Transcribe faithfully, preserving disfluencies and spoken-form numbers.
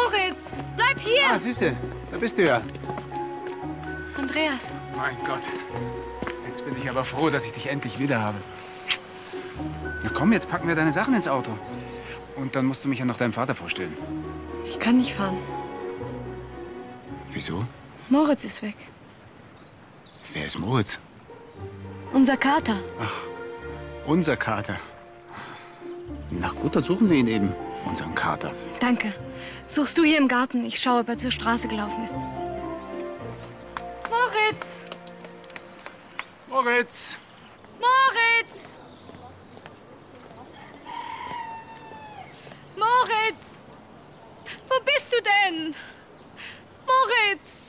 Moritz, bleib hier! Ah, siehste, da bist du ja. Andreas. Mein Gott. Jetzt bin ich aber froh, dass ich dich endlich wieder habe. Na komm, jetzt packen wir deine Sachen ins Auto. Und dann musst du mich ja noch deinem Vater vorstellen. Ich kann nicht fahren. Wieso? Moritz ist weg. Wer ist Moritz? Unser Kater. Ach, unser Kater. Na gut, dann suchen wir ihn eben. Unseren Kater. Danke. Suchst du hier im Garten? Ich schaue, ob er zur Straße gelaufen ist. Moritz! Moritz! Moritz! Moritz! Wo bist du denn? Moritz!